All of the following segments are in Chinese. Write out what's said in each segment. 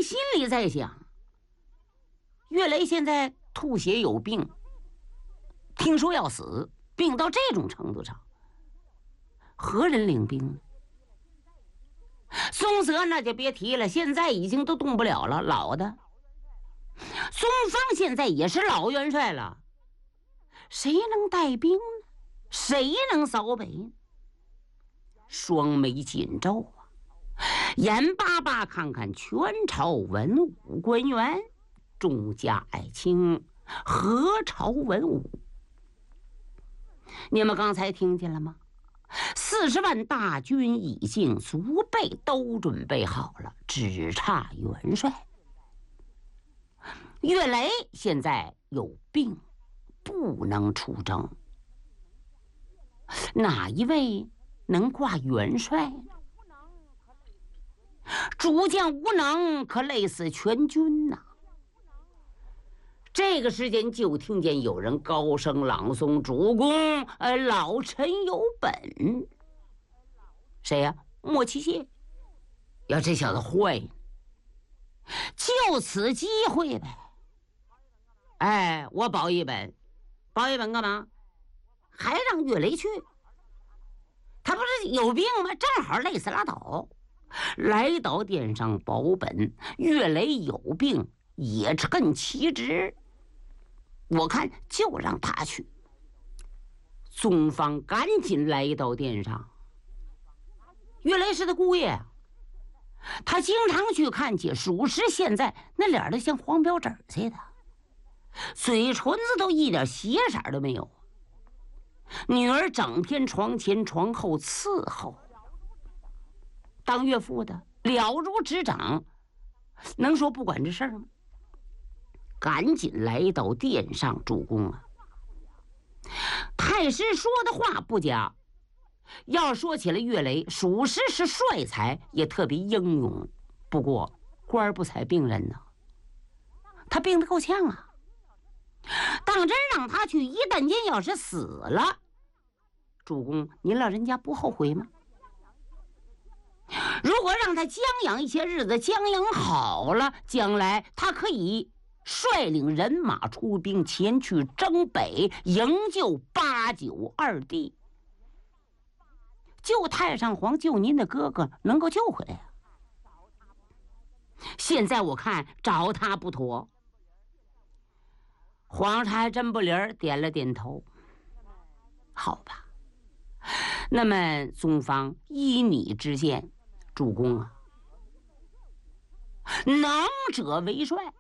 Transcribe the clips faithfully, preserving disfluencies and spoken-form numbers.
方心里在想，岳雷现在吐血有病，听说要死，病到这种程度上，何人领兵呢？松泽那就别提了，现在已经都动不了了，老的。松方现在也是老元帅了，谁能带兵呢？谁能扫北呢？双眉紧皱啊，眼巴巴看看全朝文武官员，众家爱卿，何朝文武。你们刚才听见了吗？四十万大军已经足备，都准备好了，只差元帅。岳雷现在有病，不能出征，哪一位能挂元帅呢？主将无能，可累死全军呐、啊！这个时间就听见有人高声朗诵：“主公，呃，老臣有本。”谁呀、啊？莫奇谢。要这小子坏，就此机会呗。哎，我保一本，保一本干嘛？还让岳雷去？他不是有病吗？正好累死拉倒。来到殿上保本，岳雷有病，也趁其职。我看就让他去。宗方赶紧来到殿上。岳雷是他姑爷，他经常去看去，属实现在那脸都像黄标纸似的，嘴唇子都一点血色都没有。女儿整天床前床后伺候，当岳父的了如指掌，能说不管这事儿吗？赶紧来到殿上，主公啊！太师说的话不假，要说起来，岳雷属实是帅才，也特别英勇。不过官不采病人呢，他病得够呛啊！当真让他去，一旦间要是死了，主公您老人家不后悔吗？如果让他将养一些日子，将养好了，将来他可以率领人马出兵前去征北，营救八九二弟，救太上皇，救您的哥哥能够救回来啊！现在我看找他不妥。皇上还真不灵儿，点了点头。好吧，那么宗方依你之见，主公啊，能者为帅。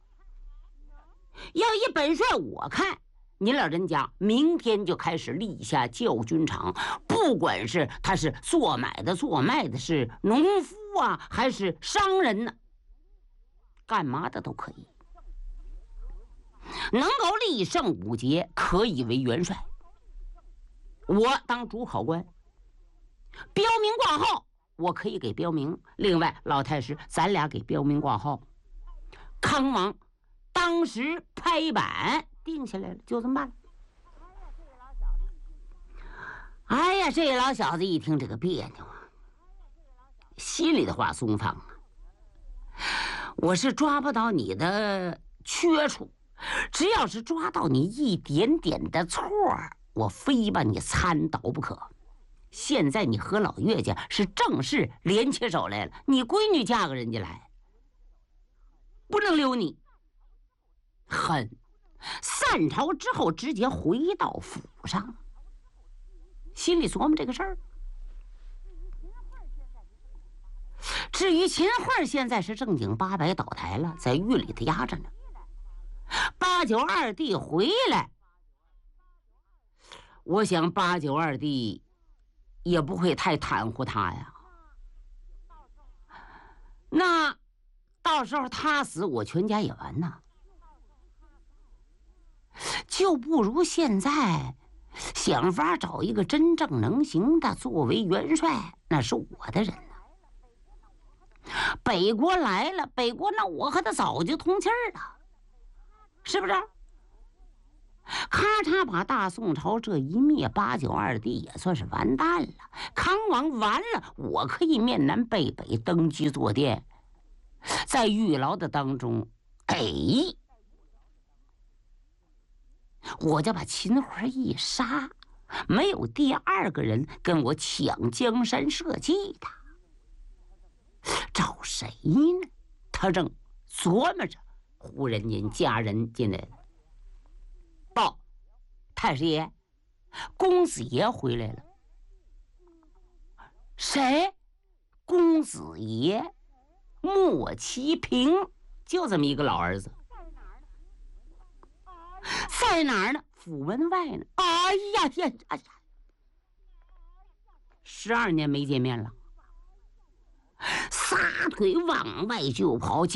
要以本帅我看，您老人家明天就开始立下教军场，不管是他是做买的做卖的，是农夫啊还是商人呢、啊，干嘛的都可以。能够立胜五节，可以为元帅。我当主考官，标明挂号，我可以给标明。另外，老太师，咱俩给标明挂号。康王当时拍板定下来了，就这么办了。哎呀，这老小子一听这个别扭啊，心里的话，松方啊，我是抓不到你的缺处。只要是抓到你一点点的错，我非把你参倒不可。现在你和老岳家是正式连起手来了，你闺女嫁个人家来，不能留你。恨散朝之后直接回到府上，心里琢磨这个事儿。至于秦桧现在是正经八百倒台了，在狱里头压着呢。八九二弟回来，我想八九二弟也不会太袒护他呀。那到时候他死，我全家也完呐。就不如现在想法找一个真正能行的作为元帅，那是我的人呢。北国来了，北国那我和他早就通气儿了。是不是？咔嚓把大宋朝这一灭，八九二弟也算是完蛋了。康王完了，我可以面南背北登基坐殿。 在狱牢的当中，哎，我就把秦桧一杀，没有第二个人跟我抢江山社稷的，找谁呢？他正琢磨着，忽然间家人进来了，报，太师爷，公子爷回来了。谁？公子爷，莫其平，就这么一个老儿子。在哪儿呢？府门外呢。哎呀呀！哎呀！十二年没见面了，撒腿往外就跑。